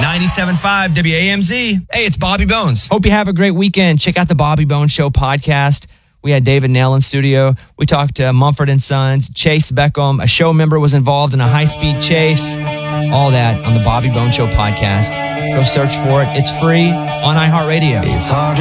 97.5 WAMZ. Hey, it's Bobby Bones. Hope you have a great weekend. Check out the Bobby Bones Show podcast. We had David Nell in studio. We talked to Mumford & Sons, Chase Beckham. A show member was involved in a high-speed chase. All that on the Bobby Bones Show podcast. Go search for it. It's free on iHeartRadio. It's hard